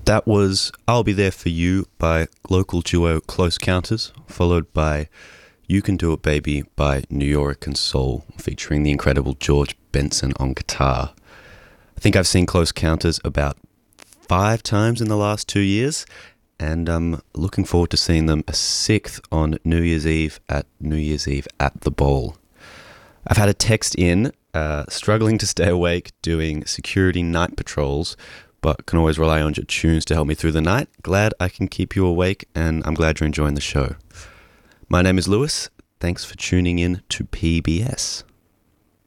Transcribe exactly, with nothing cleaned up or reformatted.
That was I'll Be There For You by local duo Close Counters, followed by You Can Do It Baby by New York and Soul, featuring the incredible George Benson on guitar. I think I've seen Close Counters about five times in the last two years, and I'm looking forward to seeing them a sixth on New Year's Eve at New Year's Eve at the Bowl. I've had a text in, uh, struggling to stay awake doing security night patrols, but can always rely on your tunes to help me through the night. Glad I can keep you awake, and I'm glad you're enjoying the show. My name is Lewis. Thanks for tuning in to P B S.